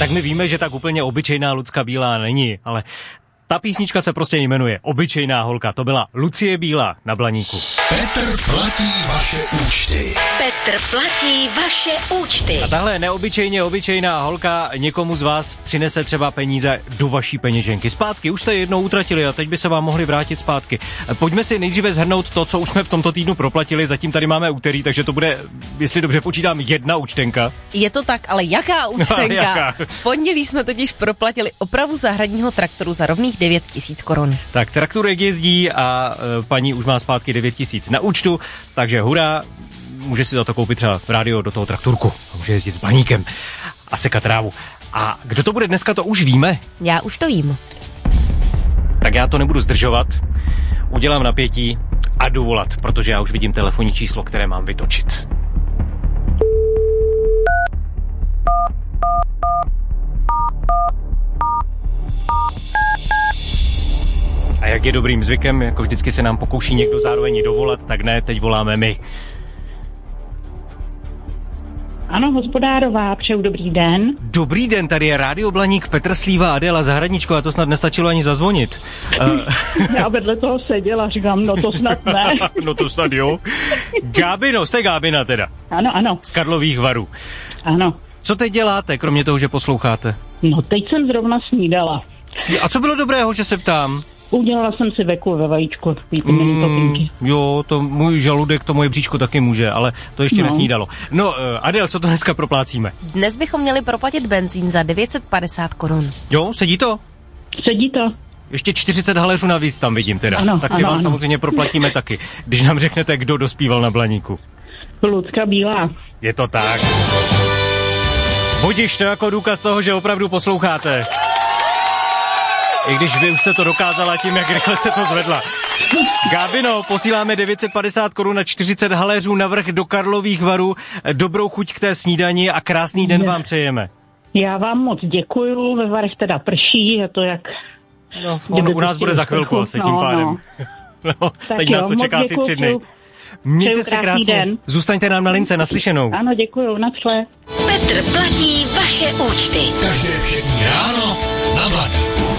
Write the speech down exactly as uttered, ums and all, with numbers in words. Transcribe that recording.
tak my víme, že tak úplně obyčejná Lucka Bílá není, ale ta písnička se prostě jmenuje Obyčejná holka. To byla Lucie Bílá na Blaníku. Petr platí vaše účty. Petr platí vaše účty. A tahle neobyčejně obyčejná holka někomu z vás přinese třeba peníze do vaší peněženky. Zpátky, už jste jednou utratili a teď by se vám mohli vrátit zpátky. Pojďme si nejdříve shrnout to, co už jsme v tomto týdnu proplatili. Zatím tady máme úterý, takže to bude, jestli dobře počítám, jedna účtenka. Je to tak, ale jaká účtenka? Jaká? V pondělí jsme totiž proplatili opravu zahradního traktoru za rovných devět tisíc korun. Tak traktorek jezdí a e, paní už má zpátky devět tisíc na účtu, takže hurá, může si za to koupit třeba rádio do toho traktorku. Může jezdit s Blaníkem a sekat trávu. A kdo to bude dneska, to už víme. Já už to jím. Tak já to nebudu zdržovat, udělám napětí a jdu volat, protože já už vidím telefonní číslo, které mám vytočit. A jak je dobrým zvykem, jako vždycky se nám pokouší někdo zároveň dovolat, tak ne, teď voláme my. Ano, Hospodárová, přeju dobrý den. Dobrý den, tady je Rádio Blaník, Petr Slíva, Adéla Zahradničko, a to snad nestačilo ani zazvonit. Já vedle toho seděla, říkám, no to snad ne. No to snad jo. Gábino, jste Gábina teda. Ano, ano. Z Karlových Varů. Ano. Co teď děláte, kromě toho, že posloucháte? No teď jsem zrovna snídala. A co bylo dobrého, že se ptám? Udělala jsem si veku ve vajíčku, takový ty mini topinky. Jo, to můj žaludek, to moje bříško taky může, ale to ještě no. nesnídalo. No, uh, Adél, co to dneska proplácíme? Dnes bychom měli proplatit benzín za devět set padesát korun. Jo, sedí to? Sedí to. Ještě čtyřicet haléřů navíc tam vidím teda. Ano, tak ty ano, vám ano. samozřejmě proplatíme taky, když nám řeknete, kdo dospíval na Blaníku. Lucka Bílá. Je to tak. Budiš to jako důkaz toho, že opravdu posloucháte. I když vy už jste to dokázala tím, jak rychle se to zvedla. Gábino, posíláme devět set padesát korun na čtyřicet haléřů navrch do Karlových Varů. Dobrou chuť k té snídani a krásný den vám přejeme. Já vám moc děkuju, ve Varech teda prší, je to jak... No, on u nás bude za chvilku asi tím no, pádem. No. No, teď jo, nás to čeká asi tři dny. Mějte se krásný krásně. Den. Zůstaňte nám na lince, naslyšenou. Ano, děkuju, naschle. Petr platí vaše účty. Každé všední ráno na Blaníku.